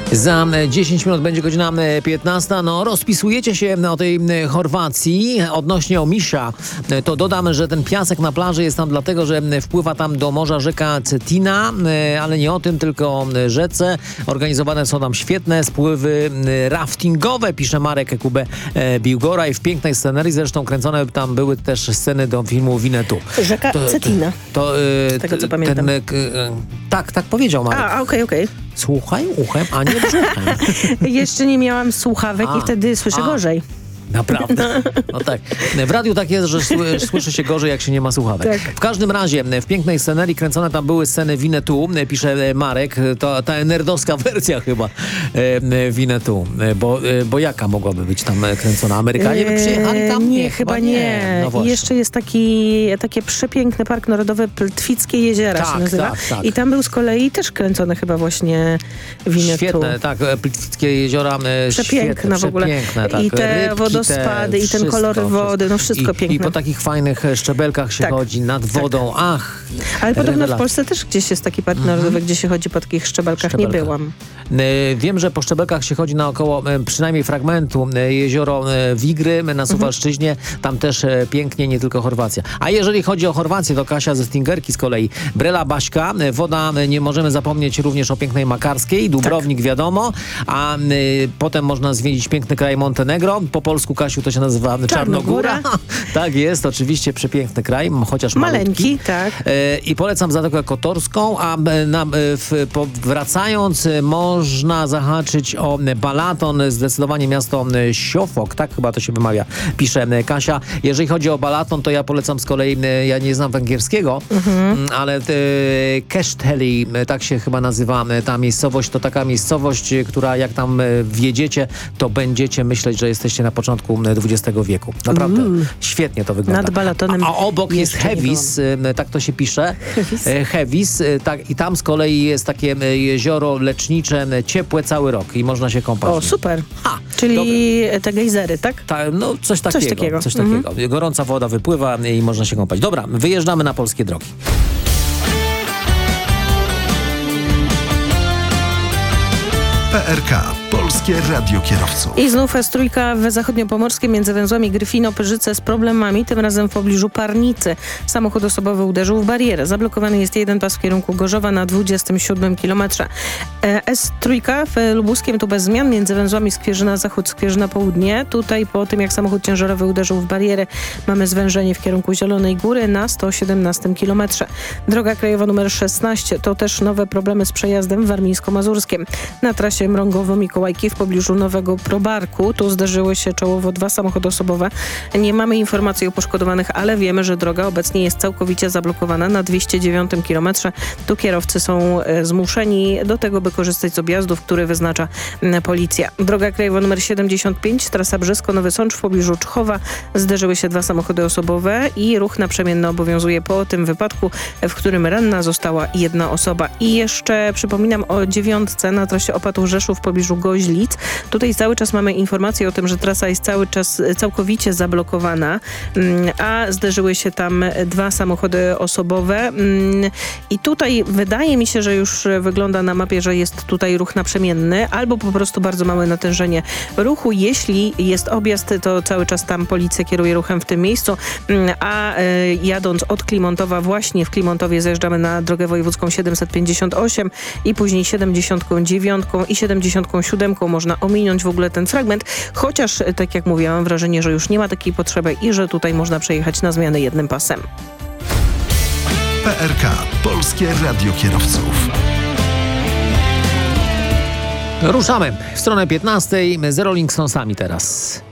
Za 10 minut będzie godzina 15. No, rozpisujecie się o tej Chorwacji. Odnośnie Omisza, to dodam, że ten piasek na plaży jest tam dlatego, że wpływa tam do morza rzeka Cetina, ale nie o tym, tylko o rzece. Organizowane są tam świetne spływy raftingowe, pisze Marek Ekube Biłgora, i w pięknej scenerii, zresztą kręcone tam były też sceny do filmu Winnetou. Rzeka Cetina. Z tego co pamiętam. Tak powiedział Marek. Okej. Słuchaj uchem, a nie brzuchem. Jeszcze nie miałam słuchawek i wtedy słyszę gorzej. Naprawdę? No tak. W radiu tak jest, że słyszy się gorzej, jak się nie ma słuchawek. Tak. W każdym razie, w pięknej scenerii kręcone tam były sceny Winnetou, pisze Marek. To ta nerdowska wersja chyba Winnetou. Bo jaka mogłaby być tam kręcona? Amerykanie by przyjechali tam? Nie, chyba nie. No i jeszcze jest takie przepiękny Park Narodowy Pltwickie Jeziora się nazywa. Tak. I tam był z kolei też kręcony chyba właśnie Winnetou. Świetne, tak. Pltwickie Jeziora. Przepiękne w ogóle. Tak. I te wodospady, i ten kolor wody, no wszystko piękne. I po takich fajnych szczebelkach się chodzi nad wodą. Ale podobno w Polsce też gdzieś jest taki park narodowy, gdzie się chodzi po takich szczebelkach. Nie byłam. Wiem, że po szczebelkach się chodzi naokoło przynajmniej fragmentu jezioro Wigry na Suwalszczyźnie. Tam też pięknie, nie tylko Chorwacja. A jeżeli chodzi o Chorwację, to Kasia ze Stingerki z kolei. Brela Baśka, woda, nie możemy zapomnieć również o pięknej Makarskiej, Dubrownik wiadomo, a potem można zwiedzić piękny kraj Montenegro. Po polsku, Kasiu, to się nazywa Czarnogóra. Tak jest, oczywiście przepiękny kraj, chociaż maleńki. Tak. I polecam Zatokę Kotorską, a wracając można zahaczyć o Balaton, zdecydowanie miasto Siofok, tak chyba to się wymawia, pisze Kasia. Jeżeli chodzi o Balaton, to ja polecam z kolei, ja nie znam węgierskiego, ale Keszthely, tak się chyba nazywa ta miejscowość. To taka miejscowość, która jak tam wjedziecie, to będziecie myśleć, że jesteście na początku XX wieku. Naprawdę świetnie to wygląda. Nad Balatonem. A obok jest Hevis, tak to się pisze. Hevis, tak, i tam z kolei jest takie jezioro lecznicze, ciepłe cały rok i można się kąpać. O, super. Czyli te gejzery, tak? No coś takiego. Gorąca woda wypływa i można się kąpać. Dobra, wyjeżdżamy na polskie drogi. PRK. Polskie Radio Kierowców. I znów S3 w zachodniopomorskim między węzłami Gryfino-Pyrzyce z problemami, tym razem w pobliżu Parnicy. Samochód osobowy uderzył w barierę. Zablokowany jest jeden pas w kierunku Gorzowa na 27 km. S3 w Lubuskiem tu bez zmian między węzłami Skwierzyna Zachód, Skwierzyna Południe. Tutaj po tym, jak samochód ciężarowy uderzył w barierę, mamy zwężenie w kierunku Zielonej Góry na 117 km. Droga krajowa numer 16 to też nowe problemy z przejazdem warmińsko-mazurskiem. Na trasie Mrągowo-Mikołajki w pobliżu Nowego Probarku. Tu zderzyły się czołowo dwa samochody osobowe. Nie mamy informacji o poszkodowanych, ale wiemy, że droga obecnie jest całkowicie zablokowana na 209 km. Tu kierowcy są zmuszeni do tego, by korzystać z objazdów, które wyznacza policja. Droga krajowa nr 75, trasa Brzesko-Nowy Sącz w pobliżu Czchowa. Zderzyły się dwa samochody osobowe i ruch naprzemienny obowiązuje po tym wypadku, w którym ranna została jedna osoba. I jeszcze przypominam o 9 na trasie Opatów-Rzeszów w pobliżu Goźlic. Tutaj cały czas mamy informację o tym, że trasa jest cały czas całkowicie zablokowana, a zderzyły się tam dwa samochody osobowe. I tutaj wydaje mi się, że już wygląda na mapie, że jest tutaj ruch naprzemienny, albo po prostu bardzo małe natężenie ruchu. Jeśli jest objazd, to cały czas tam policja kieruje ruchem w tym miejscu, a jadąc od Klimontowa, właśnie w Klimontowie zajeżdżamy na drogę wojewódzką 758 i później 79 i 77 można ominąć w ogóle ten fragment, chociaż tak jak mówiłam, mam wrażenie, że już nie ma takiej potrzeby i że tutaj można przejechać na zmianę jednym pasem. PRK. Polskie Radio Kierowców. Ruszamy w stronę 15 z Rolling Stonesami teraz.